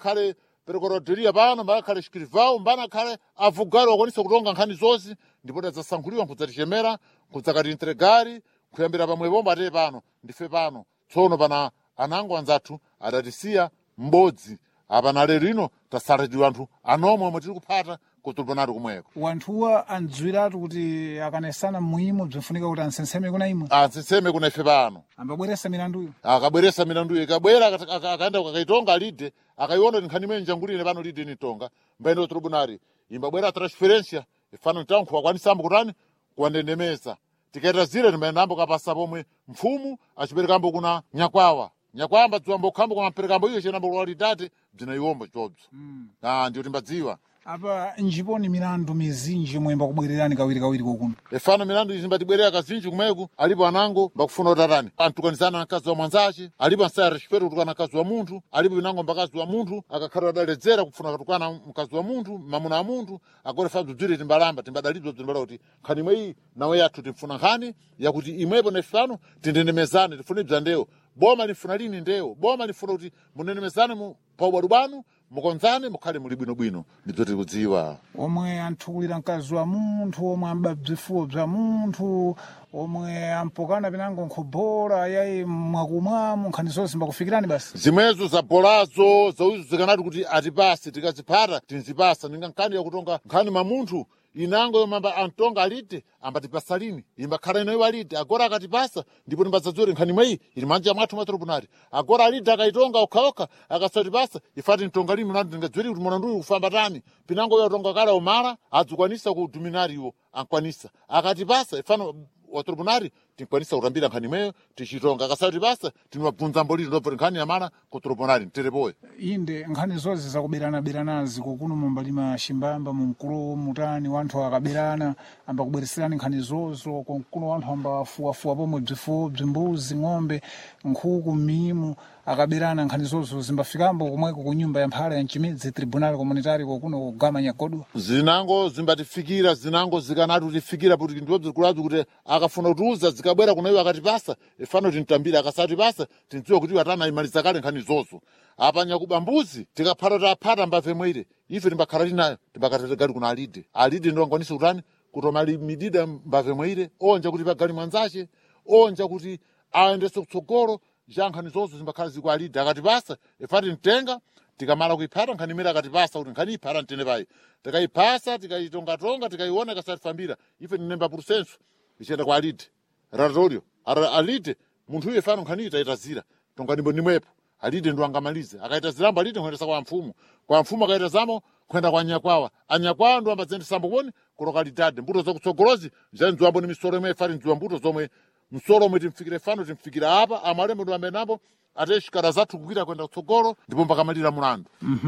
khale perokoroderia pano mbana khale escrivão mbana khale avogado wakwanisa kutonga nkhani zonse ndipo tidzasankhuliwa nkudzatichemera kudzakati entregari kuyambira pamwepo mbate pano ndife pano tsono pana anango anzathu adatisiya m'bodzi apana lero ino tasalatidwa anthu anomwe omwe tiri kuphata kutuliponatu kumweko wanthuwa andziwiratu kuti akanesana muimo bzinfunika kuti ansenseme kuna imwe ansenseme kuna ife pano ambabweresa milanduyo akabweresa milanduyo ikabwera akaenda kakaitonga alide akaiona kuti nkhani imene njangulire pano lide nitonga mbaende tribunari imbabwera transferência ifano ntankhu akwanisambo kutani kuwandendemeza tikaita zire timbayendambo kapasa pomwe mfumu achiperekambo kuna nyakwawa nyakwamba dziwambo kukhambo kwa maperekambo iyo chenambo kulalidade bzinayiwombo chobzo ndiyo timbadziwa apa njiponi milandu mizinji mwemba kubwererani kawiri kokuno efano milandu izi mbatibwerera kazinji kumeku alipo anango mbakufuna utatani antukanizana na mkazi wa mwanzace alipo ansaya respeto kutukana mkazi wa munthu alipo inango mbakazi wa munthu akakhala adaledzera kufuna katukana mkazi wa munthu mamuna wa munthu agora fabzo bzire timbalamba timbadalidzo bzimbala kuti nkhani imweyi nawe yathu timfuna nkhani yakuti imwepo nefano tindendemezane tifune bzandewo boma lifuna lini ndewo boma lifuna kuti munendemezane pa ubwadu bwanu mukonzane mukhale muli bwinobwino ndibzo tiri kudziwa omwe anthukulira mkazi wa munthu omwe amba bzifuwo bza munthu omwe ampokana pinango nkhobora yayi mwakumwamo nkhani zonse mbakufikirani basi zimwezo zabolazo zauzo zikanati kuti atipase tikaziphata tinzipasa ninga nkhani yakutonga nkhani mamunthu inango yomamba antonga alite ambatipasa lini imbakhala inayo alite agora akatipasa ndipo timbadzadzore nkhani imweyi ili manja mwathu matribunari agora alite akaitonga okhaokha akasatipasa ifati ntonga lini mlandu tingadzweri kuti mwananduyu kufamba tani pinango yatonga kala omala adzikwanisa ku duminariwo ankwanisa akatipasa ifano wa tribunari tinkwanisa kutambira nkhani imweyo tichitonga akasatipasa tinwabvunza mboliro ndobvoti nkhani yamana ku tribunari nterepoyo inde nkhani zonse zakuberanaberanazi kokuno mumbalima shimbamba mumkulo mutani wanthu akaberana ambakubwereserani nkhani zozo kokuno wanthu ambafuwafuwa pomwe bzifuwo bzimbuzi ng'ombe nkhuku mimu akaberana nkhani zozo zimbafikambo komweko ku nyumba ya mphala ya mchimidzi tribunal komunitari kokuno kugama nyagodwa zinango zimbatifikira zinango zikanati kutifikira kuti ndipo bzikulazi kuti akafuna kutiuza zikabwera kunayo akatipasa ifano tintambira akasatipasa tindziwa kuti atana imaliza kale nkhani zozo apa nyakubambuzi tikaphata taphata mbave mwere ife timbakhala linayo timbakatetegali kuna alide ndo angwanisa kutani kutoma midida mbave mwere onja kuti pagali mwanzace onja kuti aendese kutsogolo ja nkhani zozo zimbakhala ziku alide akatipasa ifati ntenga tikamala kuiphata nkhani imene akatipasa kuti nkhani iphata ntene payi tikayiphasa tikayitongatonga tikayiona ikasatifambira ife tinemba pursenso ichenda kwa alide ratorio alide munthu uyo ifano nkhani itaitazira tonganimbo nimwepo alide ndo angamalize akaitazirambo alide nkuendesa kwa mfumu akaitazamo kwenda kwa anyakwawa anyakwawa ndo ambadzendesamo kuoni kuloka lidade mbuto zakutsogolozi zanziwambo ni misoro imwe ifati nziwa mbuto zomwe msoro omwe timfikire fano timfikira apa amalembo ndo ambenapo ate shikara zathu kukwira kwenda kutsogolo ndipo mbakamalira mulandu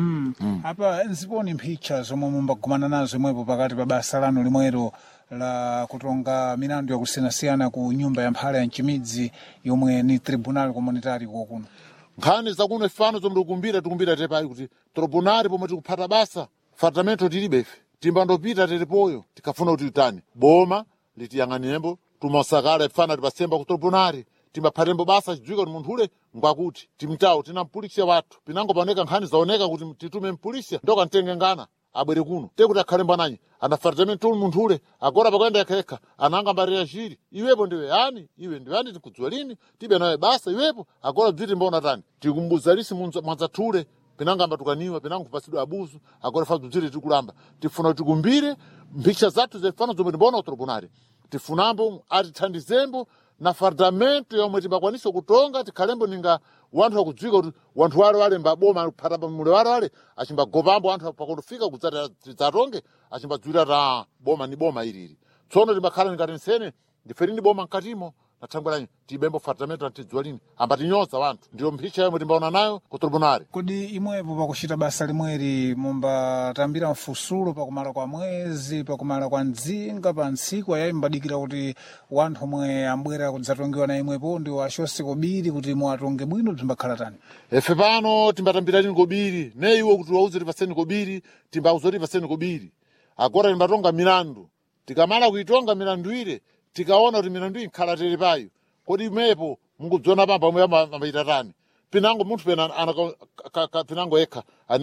apa nziponi mphicha zomwe mumbagumana nazo imwepo pakati pa basa lanu limwero la kutonga milandu yakusiyanasiyana ku nyumba ya mphala ya mchimidzi yomwe ni tribunal komunitari kokuno nkhani zakuno ifano zomwe tikumbira tepayi kuti tribunali pomwe tikuphata basa fatamento tilibe ife timbandopita telepoyo tikafuna kuti utani boma litiyang'anembo tumasakala ifana tipasemba ku tribunali timbaphatembo basa chidziwika kuti munthu ule ngwakuti timtawo tina mpulisia wathu pinango paoneka nkhani zaoneka kuti titume mpulisia ndoka ntengengana abwere kuno tekuti akhalemba nanyi anafartamento munthu ule agora pakwenda yakhekha ananga mbariya chiri iwepo ndiwe yani iwe ndiwe yani tikudziwa lini tibe nawe basa iwepo agora bziti mbona tani tikumbuza lisi mwanzathule pinanga ambatukaniwa pinanga kupasidwa abuzu agora fa bziti tikulamba tifuna kuti tikumbire mphicha zathu zefano zomwe timbona utribunali tifunambo atithandizembo na fardamento yomwe timbakwanisa kutonga tikhalembo ninga wanthu akudziwika kuti wanthu wale mbaboma kuphata pamule wale achimbagopambo wanthu pakutofika kudzatonge achimbadziwira ta boma ni boma ilili tsono timbakhala ngati nsene ndiferi ndi boma mkatimo nathangwelanyi tibembo fardamento antidziwa lini ambatinyoza wanthu ndiyo mphicha yomwe timbaona nayo ku tribunali kodi imwepo pakuchita basa limweri mumbatambira mfusulo pakumala kwa mwezi pakumala kwa mdzinga pa ntsiku ayayi mbadikira kuti wanthu omwe ambwera kudzatongiwa na imwepo ndi wachose kobiri kuti muwatonge bwino bzimbakhala tani efe pano timbatambira lini kobiri ne iwo kuti wauze tipaseni kobiri timbauza tipaseni kobiri agora timbatonga milandu tikamala kuitonga milandu ile tikaona kuti milandu iyi nkhala tele payo kodi imepo mungudziona pamba omwe ambaita tani pinango munthu pena pinango yekha